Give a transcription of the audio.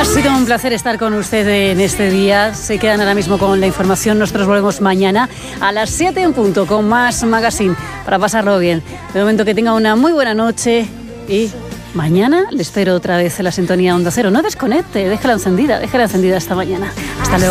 Ha sido un placer estar con usted en este día. Se quedan ahora mismo con la información. Nosotros volvemos mañana a las 7 en punto con más Magazine para pasarlo bien. De momento que tenga una muy buena noche y mañana le espero otra vez en la sintonía Onda Cero. No desconecte, déjala encendida esta mañana. Hasta luego.